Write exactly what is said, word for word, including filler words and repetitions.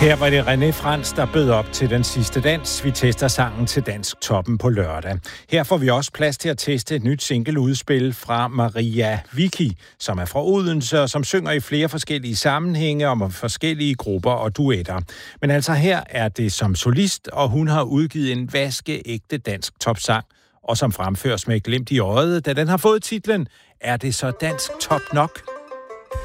Her var det René Frans, der bød op til den sidste dans. Vi tester sangen til Dansk Toppen på lørdag. Her får vi også plads til at teste et nyt singleudspil fra Maria Vicky, som er fra Odense og som synger i flere forskellige sammenhænge om forskellige grupper og duetter. Men altså her er det som solist, og hun har udgivet en vaskeægte dansk topsang, og som fremføres med et glimt i øjet, da den har fået titlen Er det så dansk top nok?